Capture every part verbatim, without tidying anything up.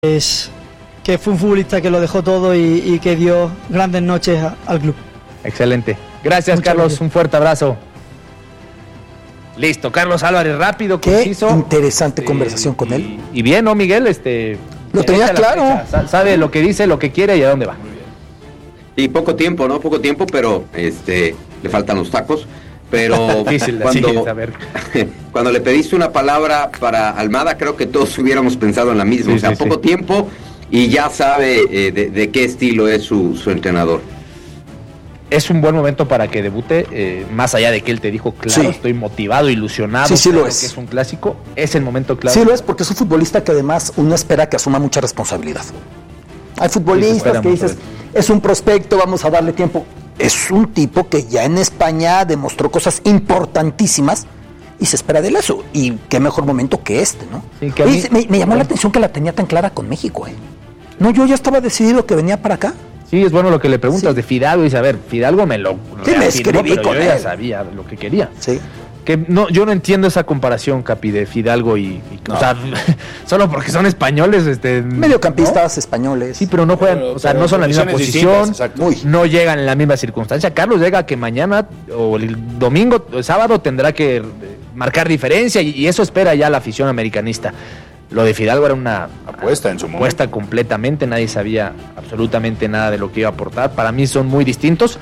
Es que fue un futbolista que lo dejó todo y, y que dio grandes noches a, al club. Excelente. Gracias, Muchas Carlos. Gracias. Un fuerte abrazo. Listo, Carlos Álvarez, rápido, Qué conciso. interesante eh, conversación con él. Y, y bien, ¿no, Miguel? Este, lo tenía claro. Fecha, sabe lo que dice, lo que quiere y a dónde va. Y poco tiempo, ¿no? Poco tiempo, pero este le faltan los tacos. Pero cuando, cuando le pediste una palabra para Almada, creo que todos hubiéramos pensado en la misma. Sí, o sea, sí, poco sí. tiempo y ya sabe eh, de, de qué estilo es su, su entrenador. Es un buen momento para que debute, eh, más allá de que él te dijo, claro, sí. estoy motivado, ilusionado. Sí, sí lo es. Que es un clásico, es el momento claro. Sí lo es, porque es un futbolista que además uno espera que asuma mucha responsabilidad. Hay futbolistas que dices, es un prospecto, vamos a darle tiempo. Es un tipo que ya en España demostró cosas importantísimas y se espera de él eso. Y qué mejor momento que este, ¿no? Sí, que mí... me, me llamó la atención que la tenía tan clara con México, ¿eh? No, yo ya estaba decidido que venía para acá. Sí, es bueno lo que le preguntas sí. de Fidalgo. Y dice, a ver, Fidalgo me lo... Sí, me escribí pero con yo él. ya sabía lo que quería. Sí. Que no, yo no entiendo esa comparación, Capi, de Fidalgo y... y no. O sea, solo porque son españoles, este... Mediocampistas ¿no? españoles. Sí, pero no juegan, pero, o sea, no son la misma posición, no llegan en la misma circunstancia. Carlos llega que mañana o el domingo, el sábado tendrá que marcar diferencia y, y eso espera ya la afición americanista. Lo de Fidalgo era una apuesta en su momento. Apuesta completamente, nadie sabía absolutamente nada de lo que iba a aportar. Para mí son muy distintos.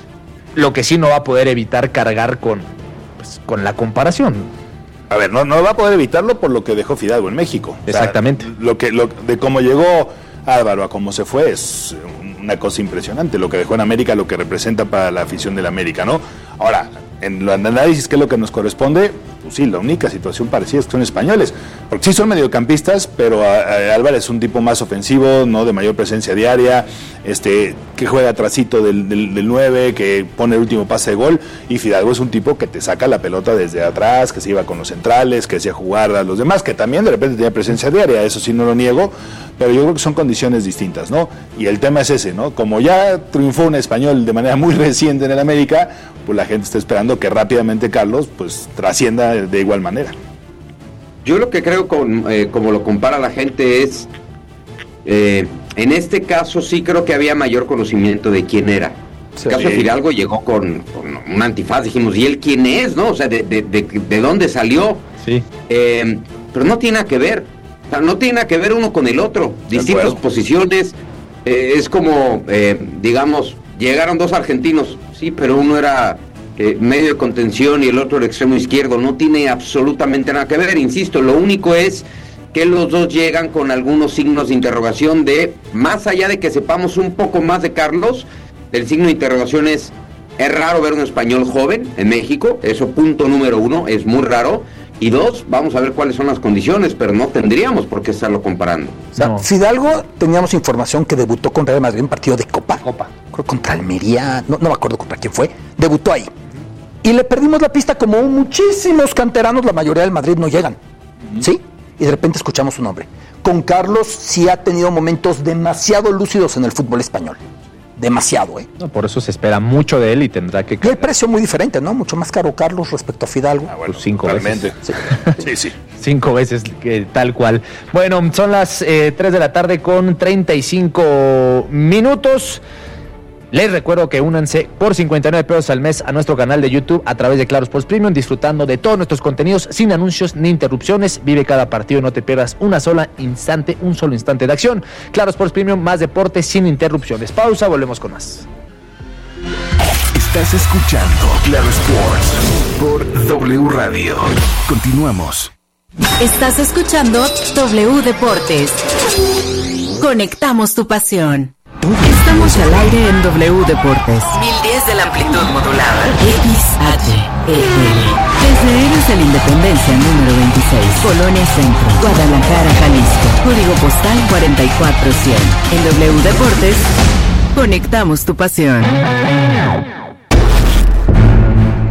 Lo que sí no va a poder evitar cargar con, pues, con la comparación. A ver, no, no va a poder evitarlo por lo que dejó Fidalgo en México. Exactamente. O sea, lo que, lo, de cómo llegó Álvaro a cómo se fue es una cosa impresionante. Lo que dejó en América, lo que representa para la afición del América, ¿no? Ahora, en el análisis, ¿qué es lo que nos corresponde? Pues sí, la única situación parecida es que son españoles, porque sí son mediocampistas, pero a, a Álvarez es un tipo más ofensivo, no de mayor presencia diaria, este que juega atrasito del, del, del nueve, que pone el último pase de gol, y Fidalgo es un tipo que te saca la pelota desde atrás, que se iba con los centrales, que hacía jugar a los demás, que también de repente tenía presencia diaria, eso sí no lo niego, pero yo creo que son condiciones distintas, ¿no? Y el tema es ese, ¿no? Como ya triunfó un español de manera muy reciente en el América, pues la gente está esperando que rápidamente Carlos pues trascienda de igual manera. Yo lo que creo, con, eh, como lo compara la gente, es eh, en este caso sí creo que había mayor conocimiento de quién era. Sí. El caso de Fidalgo llegó con, con un antifaz, dijimos, ¿y él quién es? ¿No? O sea, de, de, de, de dónde salió. Sí. Eh, pero no tiene nada que ver. O sea, no tiene nada que ver uno con el otro. Distintas posiciones. Eh, es como, eh, digamos, llegaron dos argentinos, sí, pero uno era eh, medio de contención y el otro el extremo izquierdo. No tiene absolutamente nada que ver, insisto, lo único es que los dos llegan con algunos signos de interrogación de, más allá de que sepamos un poco más de Carlos, el signo de interrogación es, es raro ver un español joven en México, eso punto número uno, es muy raro. Y dos, vamos a ver cuáles son las condiciones, pero no tendríamos por qué estarlo comparando. O sea, no. Fidalgo, teníamos información que debutó contra Real Madrid en un partido de Copa. Copa. Creo contra Almería, no, no me acuerdo contra quién fue. Debutó ahí. Y le perdimos la pista como muchísimos canteranos, la mayoría del Madrid no llegan. Uh-huh. ¿Sí? Y de repente escuchamos su nombre. Con Carlos sí ha tenido momentos demasiado lúcidos en el fútbol español. Demasiado, ¿eh? No, por eso se espera mucho de él y tendrá que... Y el precio muy diferente, ¿no? Mucho más caro Carlos respecto a Fidalgo. Ah, bueno, pues cinco realmente. veces. Sí, sí. sí. Cinco veces, eh, tal cual. Bueno, son las eh, tres de la tarde con treinta y cinco minutos. Les recuerdo que únanse por cincuenta y nueve pesos al mes a nuestro canal de YouTube a través de Claro Sports Premium, disfrutando de todos nuestros contenidos sin anuncios ni interrupciones. Vive cada partido y no te pierdas una sola instante, un solo instante de acción. Claro Sports Premium, más deporte sin interrupciones. Pausa, volvemos con más. Estás escuchando Claro Sports por W Radio. Continuamos. Estás escuchando W Deportes. Conectamos tu pasión. Estamos al aire en W Deportes. mil diez de la amplitud modulada. X H E L. Desde Héroes de la Independencia número veintiséis. Colonia Centro, Guadalajara, Jalisco. Código postal cuarenta y cuatro cien. En W Deportes, conectamos tu pasión.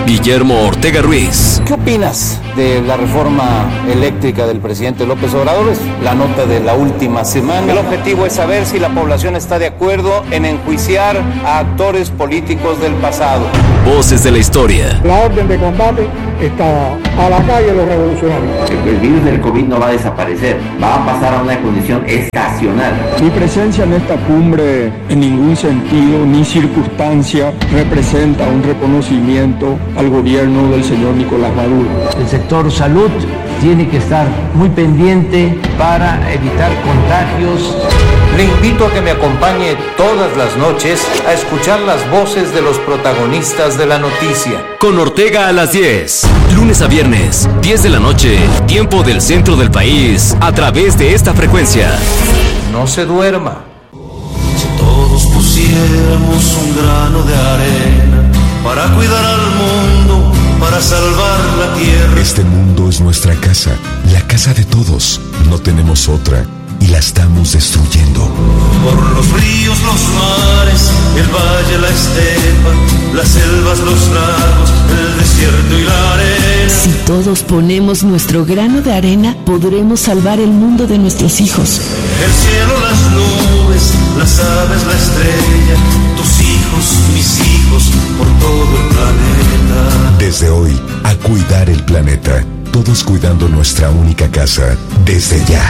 Guillermo Ortega Ruiz. ¿Qué opinas de la reforma eléctrica del presidente López Obrador? Es la nota de la última semana. El objetivo es saber si la población está de acuerdo en enjuiciar a actores políticos del pasado. Voces de la historia. La orden de combate está a la calle los revolucionarios. El virus del COVID no va a desaparecer, va a pasar a una condición estacional. Mi presencia en esta cumbre en ningún sentido ni circunstancia representa un reconocimiento al gobierno del señor Nicolás Maduro. El sector salud tiene que estar muy pendiente para evitar contagios. Le invito a que me acompañe todas las noches a escuchar las voces de los protagonistas de la noticia. Con Ortega a las diez, lunes a viernes, diez de la noche, tiempo del centro del país, a través de esta frecuencia. No se duerma. Si todos pusiéramos un grano de arena para cuidar al mundo, para salvar la tierra. Este mundo es nuestra casa, la casa de todos. No tenemos otra y la estamos destruyendo. Por los ríos, los mares, el valle, la estepa, las selvas, los lagos, el desierto y la arena. Si todos ponemos nuestro grano de arena, podremos salvar el mundo de nuestros hijos. El cielo, las nubes, las aves, la estrella, tus hijos, mis hijos, por todo el planeta. Desde hoy, a cuidar el planeta. Todos cuidando nuestra única casa, desde ya.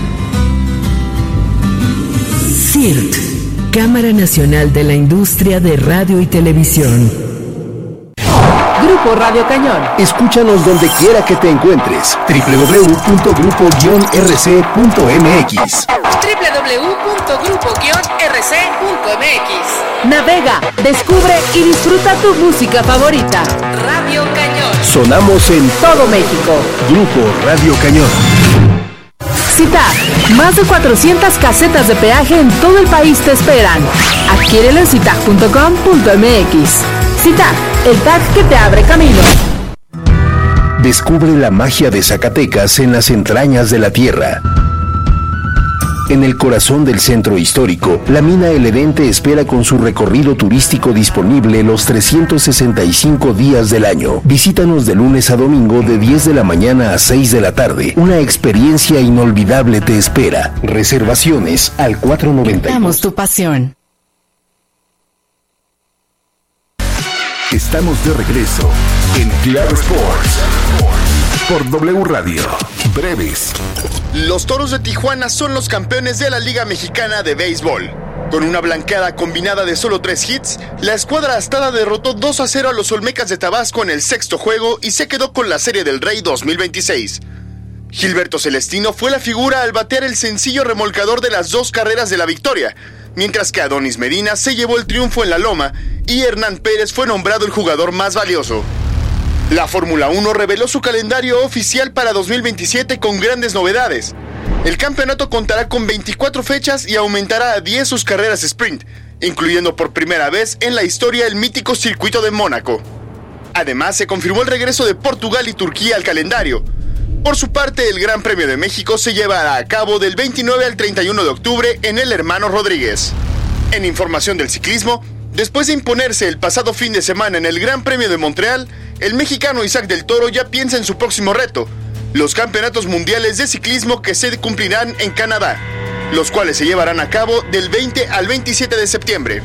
C I R T, Cámara Nacional de la Industria de Radio y Televisión. Grupo Radio Cañón. Escúchanos donde quiera que te encuentres. doble u doble u doble u punto grupo guion r c punto m x. doble u doble u doble u punto grupo guion r c punto m x. Navega, descubre y disfruta tu música favorita. Radio Cañón. Sonamos en todo México. Grupo Radio Cañón. CITAG, más de cuatrocientas casetas de peaje en todo el país te esperan. Adquiérelo en citag punto com punto m x. CITAG, el tag que te abre camino. Descubre la magia de Zacatecas en las entrañas de la tierra. En el corazón del centro histórico, la mina El Edén te espera con su recorrido turístico disponible los trescientos sesenta y cinco días del año. Visítanos de lunes a domingo de diez de la mañana a seis de la tarde. Una experiencia inolvidable te espera. Reservaciones al cuatro noventa y dos. Damos tu pasión. Estamos de regreso en Claro Sports por W Radio. Breves. Los Toros de Tijuana son los campeones de la Liga Mexicana de Béisbol. Con una blanqueada combinada de solo tres hits, la escuadra astada derrotó dos a cero a los Olmecas de Tabasco en el sexto juego y se quedó con la Serie del Rey dos mil veintiséis. Gilberto Celestino fue la figura al batear el sencillo remolcador de las dos carreras de la victoria, mientras que Adonis Medina se llevó el triunfo en la loma y Hernán Pérez fue nombrado el jugador más valioso. La Fórmula uno reveló su calendario oficial para dos mil veintisiete con grandes novedades. El campeonato contará con veinticuatro fechas y aumentará a diez sus carreras sprint, incluyendo por primera vez en la historia el mítico circuito de Mónaco. Además, se confirmó el regreso de Portugal y Turquía al calendario. Por su parte, el Gran Premio de México se llevará a cabo del veintinueve al treinta y uno de octubre en el Hermano Rodríguez. En información del ciclismo, después de imponerse el pasado fin de semana en el Gran Premio de Montreal, el mexicano Isaac del Toro ya piensa en su próximo reto, los campeonatos mundiales de ciclismo que se cumplirán en Canadá, los cuales se llevarán a cabo del veinte al veintisiete de septiembre.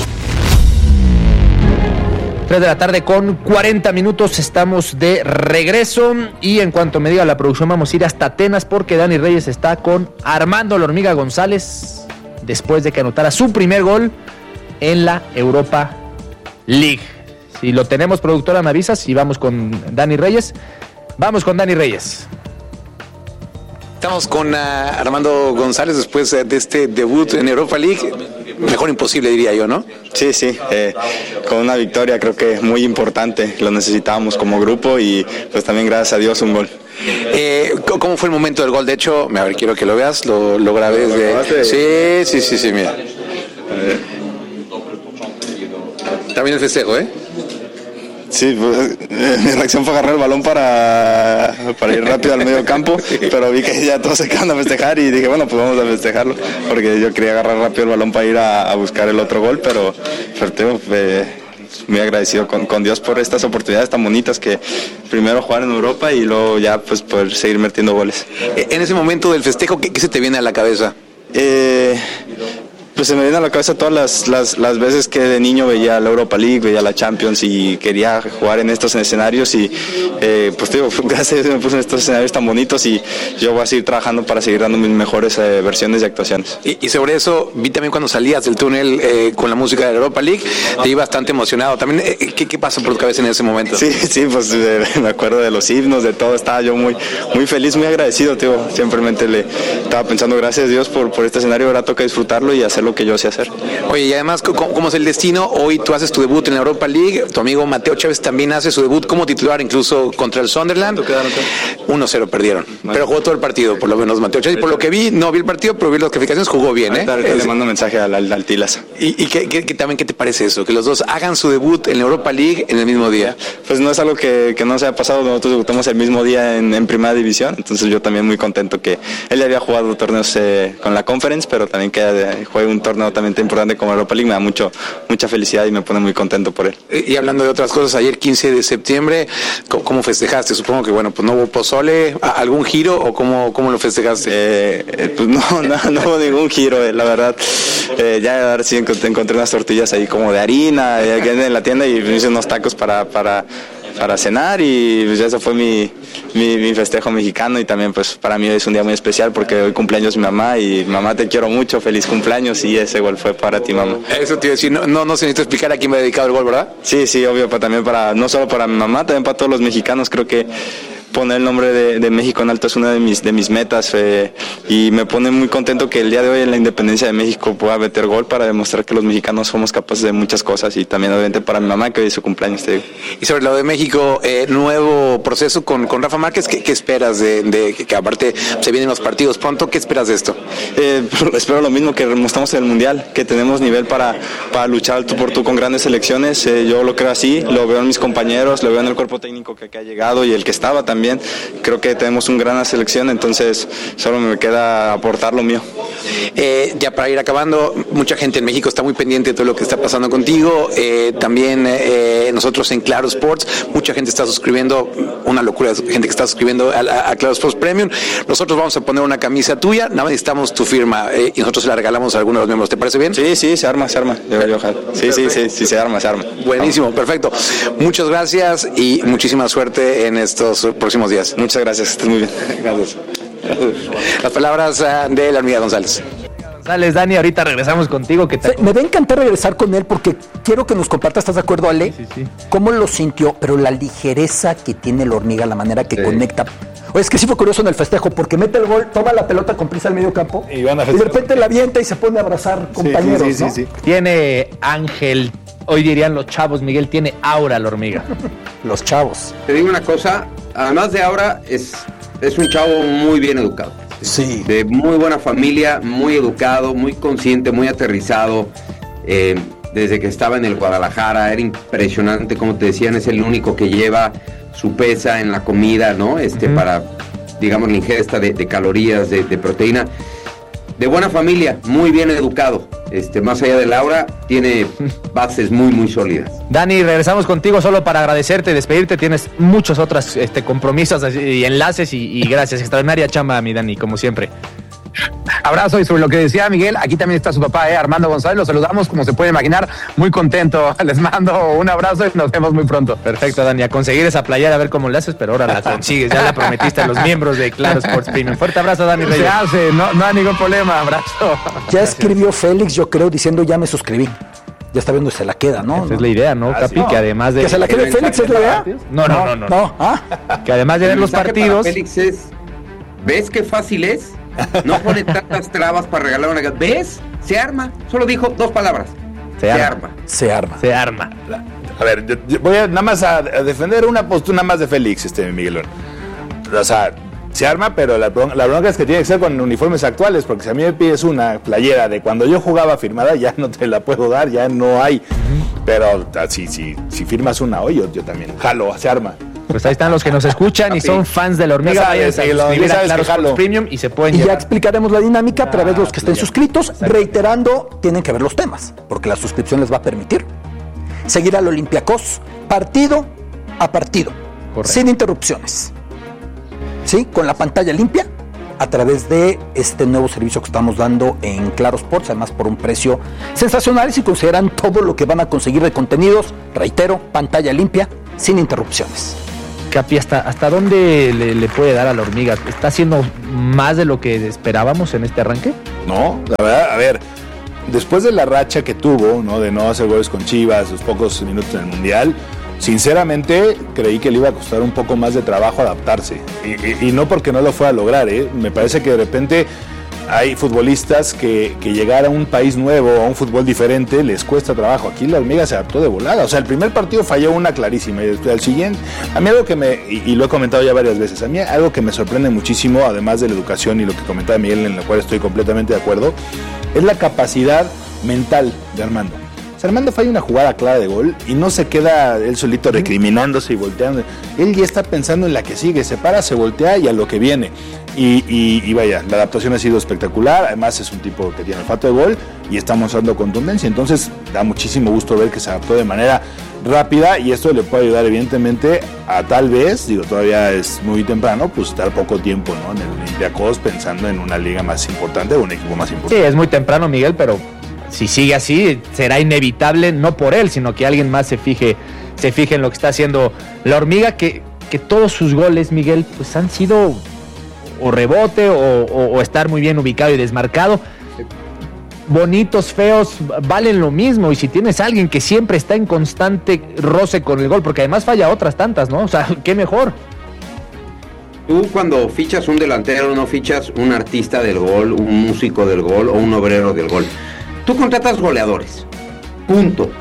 tres de la tarde con cuarenta minutos, estamos de regreso y en cuanto me diga la producción vamos a ir hasta Atenas porque Dani Reyes está con Armando La Hormiga González después de que anotara su primer gol en la Europa League. Si lo tenemos, productora, me avisas y vamos con Dani Reyes. Vamos con Dani Reyes. Estamos con uh, Armando González después uh, de este debut en Europa League. Mejor imposible, diría yo, ¿no? Sí, sí. Eh, con una victoria creo que es muy importante. Lo necesitábamos como grupo y pues también gracias a Dios un gol. Eh, ¿Cómo fue el momento del gol? De hecho, a ver, quiero que lo veas. Lo, lo grabé desde... Sí, sí, sí, sí, mira. También el festejo, ¿eh? Sí, pues, eh, mi reacción fue agarrar el balón para, para ir rápido al medio campo, pero vi que ya todos se quedan a festejar y dije, bueno, pues vamos a festejarlo, porque yo quería agarrar rápido el balón para ir a, a buscar el otro gol, pero, pero eh, muy agradecido con, con Dios por estas oportunidades tan bonitas que primero jugar en Europa y luego ya pues poder seguir metiendo goles. En ese momento del festejo, ¿qué, qué se te viene a la cabeza? Eh... Pues se me viene a la cabeza todas las, las, las veces que de niño veía la Europa League, veía la Champions y quería jugar en estos escenarios y eh, pues digo, gracias a Dios me puse en estos escenarios tan bonitos y yo voy a seguir trabajando para seguir dando mis mejores eh, versiones y actuaciones. Y, y sobre eso, vi también cuando salías del túnel eh, con la música de la Europa League, te vi bastante emocionado. También, eh, ¿qué, ¿qué pasó por tu cabeza en ese momento? Sí, sí, pues eh, me acuerdo de los himnos, de todo, estaba yo muy, muy feliz, muy agradecido, tío. Simplemente le estaba pensando, gracias a Dios por, por este escenario, ahora toca disfrutarlo y hacer lo que yo sé hacer. Oye, y además, ¿cómo, cómo es el destino? Hoy tú haces tu debut en la Europa League, tu amigo Mateo Chávez también hace su debut como titular, incluso contra el Sunderland. uno cero perdieron, pero jugó todo el partido, por lo menos Mateo Chávez. Por lo que vi, no vi el partido, pero vi las clasificaciones, jugó bien, ¿eh? Ahorita le mando un mensaje al, al, al Tilas. ¿Y, y qué, qué, qué, también qué te parece eso? Que los dos hagan su debut en la Europa League en el mismo día. Pues no es algo que, que no se ha pasado, nosotros debutamos el mismo día en, en Primera División, entonces yo también muy contento que él ya había jugado torneos eh, con la Conference, pero también que eh, juegue un torneo también tan importante como Europa League, me da mucho, mucha felicidad y me pone muy contento por él. Y hablando de otras cosas, ayer quince de septiembre, ¿cómo, cómo festejaste? Supongo que bueno, pues no hubo pozole, ¿algún giro o cómo, cómo lo festejaste? Eh, eh, pues no, no, no hubo ningún giro, eh, la verdad. Eh, ya ahora sí encontré, encontré unas tortillas ahí como de harina, eh, en la tienda y me hice unos tacos para... para para cenar y pues eso fue mi, mi, mi festejo mexicano y también pues para mí es un día muy especial porque hoy cumpleaños mi mamá y mamá te quiero mucho, feliz cumpleaños y ese gol fue para ti mamá. Eso te iba a decir, no, no, no se necesita explicar a quién me ha dedicado el gol, ¿verdad? Sí, sí, obvio, pero también para, no solo para mi mamá, también para todos los mexicanos, creo que poner el nombre de, de México en alto es una de mis, de mis metas eh, y me pone muy contento que el día de hoy en la independencia de México pueda meter gol para demostrar que los mexicanos somos capaces de muchas cosas y también obviamente para mi mamá que hoy es su cumpleaños, te digo. Y sobre lo de México, eh, nuevo proceso con, con Rafa Márquez, ¿qué, qué esperas de, de que, que aparte se vienen los partidos pronto? ¿Qué esperas de esto? Eh, espero lo mismo que demostramos en el Mundial, que tenemos nivel para, para luchar tú por tú con grandes selecciones, eh, yo lo creo así, lo veo en mis compañeros, lo veo en el cuerpo técnico que, que ha llegado y el que estaba también. Creo que tenemos una gran selección, entonces solo me queda aportar lo mío. Eh, ya para ir acabando, mucha gente en México está muy pendiente de todo lo que está pasando contigo, eh, también eh, nosotros en Claro Sports, mucha gente está suscribiendo, una locura de gente que está suscribiendo a, a, a Claro Sports Premium. Nosotros vamos a poner una camisa tuya, nada más necesitamos tu firma eh, y nosotros se la regalamos a algunos de los miembros. ¿Te parece bien? Sí, sí, se arma, se arma. Yo, yo, sí, sí, sí, sí, se arma, se arma. Buenísimo, vamos. Perfecto. Muchas gracias y muchísima suerte en estos próximos días. Muchas gracias, estés muy bien. Gracias. Las palabras de la hormiga González. González, Dani, ahorita regresamos contigo. Que te... Me va a encantar regresar con él porque quiero que nos compartas, ¿estás de acuerdo, Ale? Sí, sí, sí. ¿Cómo lo sintió? Pero la ligereza que tiene la hormiga, la manera que sí. conecta. Oye, es que sí fue curioso en el festejo porque mete el gol, toma la pelota con prisa al medio campo y, van a y de repente la avienta y se pone a abrazar compañeros, sí, sí, ¿no? sí, sí, sí. Tiene ángel, hoy dirían los chavos, Miguel, tiene aura la hormiga. Los chavos. Te digo una cosa, además de aura, es, es un chavo muy bien educado. Sí. De muy buena familia, muy educado, muy consciente, muy aterrizado. Eh, desde que estaba en el Guadalajara, era impresionante, como te decían, es el único que lleva su pesa en la comida, ¿no? Este, uh-huh. Para, digamos, la ingesta de, de calorías, de, de proteína. De buena familia, muy bien educado. Este, más allá del aura, tiene bases muy, muy sólidas. Dani, regresamos contigo solo para agradecerte y despedirte. Tienes muchos otros este, compromisos y enlaces y, y gracias. Extraordinaria chamba, mi Dani, como siempre. Abrazo, y sobre lo que decía Miguel, aquí también está su papá, eh, Armando González, lo saludamos como se puede imaginar, muy contento, les mando un abrazo y nos vemos muy pronto. Perfecto, Dani, a conseguir esa playera, a ver cómo le haces, pero ahora la consigues, ya la prometiste a los miembros de Claro Sports Premium. Fuerte abrazo, Dani Reyes. Se hace, no, no hay ningún problema, abrazo. Ya escribió Félix, yo creo, diciendo ya me suscribí. Ya está viendo, se la queda, ¿no? Esa es la idea, ¿no, Capi? No. Que además de... ¿Que se la quede Félix es la idea? No, no, no, no. no. no. ¿Ah? Que además de ver los partidos... Félix es... ¿Ves qué fácil es? No pone tantas trabas para regalar una... ¿Ves? Se arma. Solo dijo dos palabras. Se, Se arma. arma. Se arma. Se arma. A ver, yo, yo voy a nada más a, a defender una postura más de Félix, este Miguelón. O sea, se arma, pero la, la bronca es que tiene que ser con uniformes actuales, porque si a mí me pides una playera de cuando yo jugaba firmada, ya no te la puedo dar, ya no hay. Uh-huh. Pero si, si, si firmas una hoy, yo, yo también jalo, se arma. Pues ahí están los que nos escuchan y son fans de la hormiga. Vayan a suscribir a Claro Sports Premium y se pueden Y llevar. ya explicaremos la dinámica a través de los que estén suscritos. Reiterando, tienen que ver los temas, porque la suscripción les va a permitir. seguir al Olympiacos partido a partido, correcto, sin interrupciones, ¿sí? Con la pantalla limpia, a través de este nuevo servicio que estamos dando en Claro Sports, además por un precio sensacional, y si consideran todo lo que van a conseguir de contenidos, reitero, pantalla limpia, sin interrupciones. Capi, ¿hasta, hasta dónde le, le puede dar a la hormiga? ¿Está haciendo más de lo que esperábamos en este arranque? No, la verdad, a ver, después de la racha que tuvo, ¿no? De no hacer goles con Chivas, los pocos minutos en el Mundial, sinceramente creí que le iba a costar un poco más de trabajo adaptarse. Y, y, y no porque no lo fuera a lograr, ¿eh? Me parece que de repente hay futbolistas que, que llegar a un país nuevo, a un fútbol diferente, les cuesta trabajo. Aquí la hormiga se adaptó de volada. O sea, el primer partido falló una clarísima. Y al siguiente, a mí algo que me, y, y lo he comentado ya varias veces, a mí algo que me sorprende muchísimo, además de la educación y lo que comentaba Miguel, en lo cual estoy completamente de acuerdo, es la capacidad mental de Armando. O sea, Armando falla una jugada clara de gol y no se queda él solito recriminándose y volteando. Él ya está pensando en la que sigue, se para, se voltea y a lo que viene. Y, y, y vaya, la adaptación ha sido espectacular. Además es un tipo que tiene olfato de gol y está mostrando contundencia. Entonces da muchísimo gusto ver que se adaptó de manera rápida, y esto le puede ayudar evidentemente a, tal vez, digo, todavía es muy temprano, pues estar poco tiempo, ¿no?, en el Olympiacos, pensando en una liga más importante o un equipo más importante. Sí, es muy temprano, Miguel, pero si sigue así, será inevitable, no por él, sino que alguien más se fije, se fije en lo que está haciendo la hormiga, que, que todos sus goles, Miguel, pues han sido o rebote o, o, o estar muy bien ubicado y desmarcado. Bonitos, feos, valen lo mismo, y si tienes a alguien que siempre está en constante roce con el gol, porque además falla otras tantas, ¿no? O sea, qué mejor. Tú cuando fichas un delantero, no fichas un artista del gol, un músico del gol o un obrero del gol. Tú contratas goleadores, punto.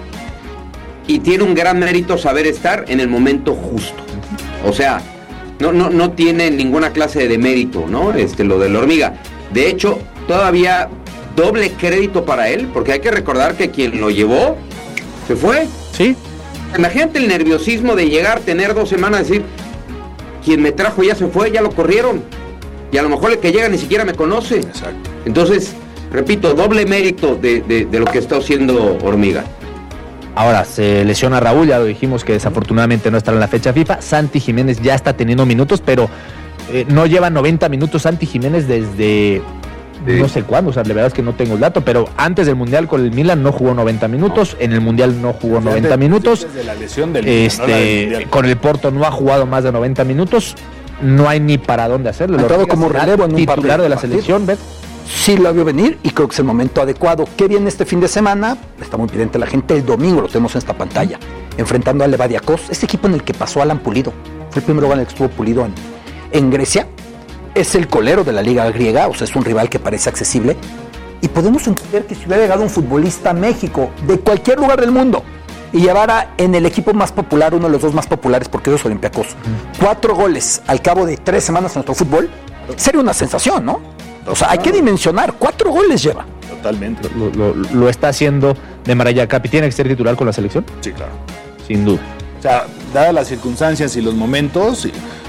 Y tiene un gran mérito saber estar en el momento justo. O sea, no, no, no tiene ninguna clase de mérito, ¿no? Este, lo de la hormiga. De hecho, todavía doble crédito para él, porque hay que recordar que quien lo llevó se fue. Sí. Imagínate el nerviosismo de llegar, tener dos semanas, decir, quien me trajo ya se fue, ya lo corrieron. Y a lo mejor el que llega ni siquiera me conoce. Exacto. Entonces, repito, doble mérito de, de, de lo que está haciendo Hormiga. Ahora, se lesiona Raúl, ya lo dijimos que desafortunadamente no estará en la fecha FIFA. Santi Jiménez ya está teniendo minutos, pero eh, no lleva noventa minutos Santi Jiménez desde sí. no sé cuándo, o sea, la verdad es que no tengo el dato, pero antes del Mundial con el Milan no jugó noventa minutos, no. En el Mundial no jugó Fíjate, noventa minutos. Desde la lesión del este, Milan, no la del Mundial. Con el Porto no ha jugado más de noventa minutos, no hay ni para dónde hacerlo. Ha entrado como relevo en un titular par de, de la partidos. selección, ¿ves? Sí lo vio venir y creo que es el momento adecuado. ¿Qué viene este fin de semana? Está muy pendiente la gente. El domingo lo tenemos en esta pantalla, enfrentando al Levadiakos, este equipo en el que pasó Alan Pulido. Fue el primer lugar en el que estuvo Pulido en, en Grecia. Es el colero de la liga griega, o sea, es un rival que parece accesible. Y podemos entender que si hubiera llegado un futbolista a México, de cualquier lugar del mundo, y llevara en el equipo más popular, uno de los dos más populares, porque es Olympiacos, mm. cuatro goles al cabo de tres semanas en nuestro fútbol, sería una sensación, ¿no? O sea, hay que dimensionar, cuatro goles lleva. Totalmente. Lo, lo, lo está haciendo de maravilla. Capi, ¿tiene que ser titular con la selección? Sí, claro. Sin duda. O sea, dadas las circunstancias y los momentos,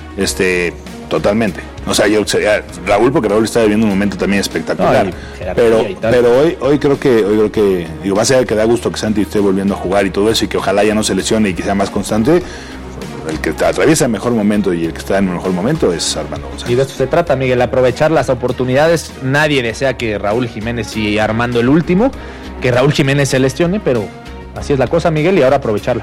este, totalmente. O sea, yo sería Raúl, porque Raúl está viviendo un momento también espectacular. No, pero, pero hoy, hoy creo que, hoy creo que, digo, va a ser que da gusto que Santi esté volviendo a jugar y todo eso, y que ojalá ya no se lesione y que sea más constante. El que atraviesa el mejor momento y el que está en el mejor momento es Armando González. Y de esto se trata, Miguel, aprovechar las oportunidades. Nadie desea que Raúl Jiménez y Armando el último, que Raúl Jiménez se lesione, pero así es la cosa, Miguel, y ahora aprovecharla.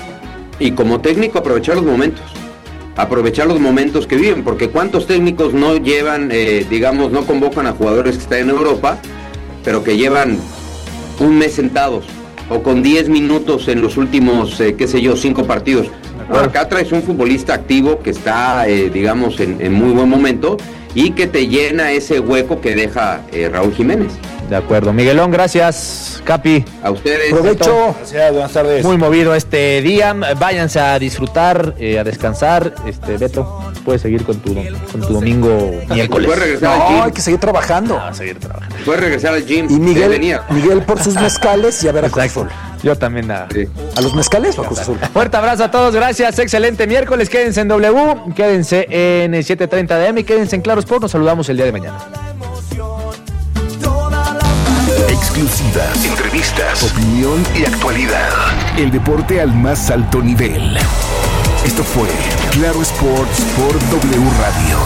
Y como técnico, aprovechar los momentos. Aprovechar los momentos que viven, porque cuántos técnicos no llevan, eh, digamos, no convocan a jugadores que están en Europa, pero que llevan un mes sentados, o con diez minutos en los últimos, eh, qué sé yo, cinco partidos. Acá traes un futbolista activo que está, eh, digamos, en, en muy buen momento y que te llena ese hueco que deja eh, Raúl Jiménez. De acuerdo. Miguelón, gracias. Capi. A ustedes. Provecho. Gracias, buenas tardes. Muy movido este día. Váyanse a disfrutar, eh, a descansar. Este, Beto, puedes seguir con tu, con tu domingo miércoles. Puedes regresar no, al gym. hay que seguir trabajando. No, seguir trabajando. Puedes regresar al gym. Y Miguel, Miguel por sus mezcales y a ver a Cruz Azul. Yo también nada. Sí. ¿A los mezcales o a Cruz Azul? Fuerte abrazo a todos, gracias. Excelente miércoles. Quédense en W, quédense en el siete treinta de A M, quédense en Claro Sport. Nos saludamos el día de mañana. exclusivas, entrevistas, opinión y actualidad. El deporte al más alto nivel. Esto fue Claro Sports por W Radio.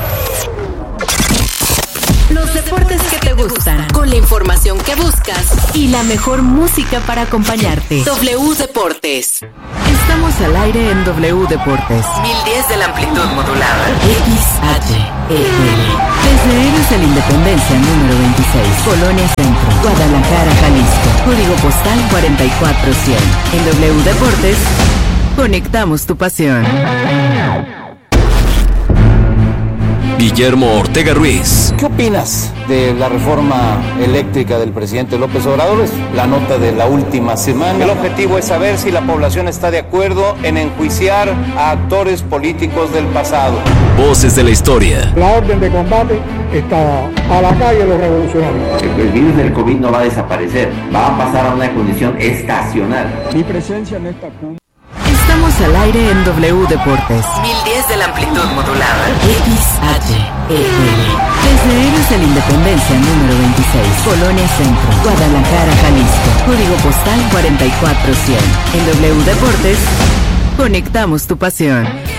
Los deportes que te gustan, con la información que buscas y la mejor música para acompañarte. W Deportes. Estamos al aire en W Deportes. mil diez de la amplitud modulada. X H E L. Desde Héroes de la Independencia número veintiséis, Colonia Centro, Guadalajara, Jalisco. Código postal cuarenta y cuatro cien. En W Deportes, conectamos tu pasión. Guillermo Ortega Ruiz. ¿Qué opinas de la reforma eléctrica del presidente López Obrador? Es la nota de la última semana. El objetivo es saber si la población está de acuerdo en enjuiciar a actores políticos del pasado. Voces de la historia. La orden de combate está a la calle los revolucionarios. El virus del COVID no va a desaparecer, va a pasar a una condición estacional. Mi presencia en esta cumbre. Estamos al aire en W Deportes. mil diez de la amplitud modulada. X H E L. Desde Héroes de la Independencia número veintiséis, Colonia Centro, Guadalajara, Jalisco. Código postal cuarenta y cuatro cien. En W Deportes, conectamos tu pasión.